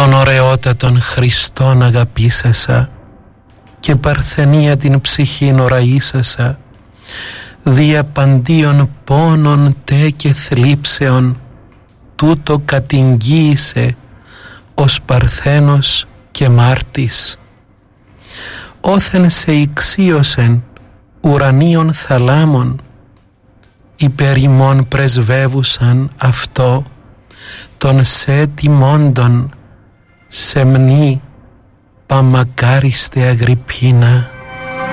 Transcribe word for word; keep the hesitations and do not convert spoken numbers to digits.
τον ωραιότατον Χριστόν αγαπήσασα και παρθενία την ψυχήν ωραήσασα, δια παντίων πόνων τε και θλίψεων τούτο κατηγγίησε ως παρθένος και μάρτης. Όθεν σε ηξίωσεν ουρανίων θαλάμων, υπέρ ημών πρεσβεύουσαν αυτό των σε τιμώντων σεμνή παμακάριστε Αγριππίνα.